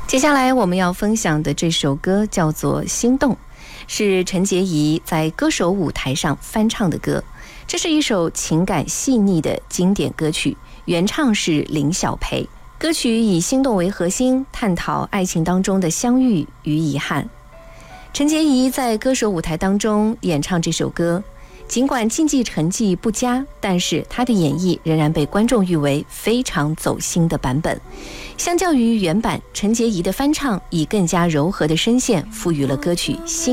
接下来我们要分享的这首歌叫做《心动》，是陈洁仪在歌手舞台上翻唱的歌。这是一首情感细腻的经典歌曲，原唱是林小培。歌曲以心动为核心，探讨爱情当中的相遇与遗憾。陈洁仪在歌手舞台当中演唱这首歌，尽管竞技成绩不佳，但是她的演绎仍然被观众誉为非常走心的版本。相较于原版，陈洁仪的翻唱以更加柔和的声线赋予了歌曲新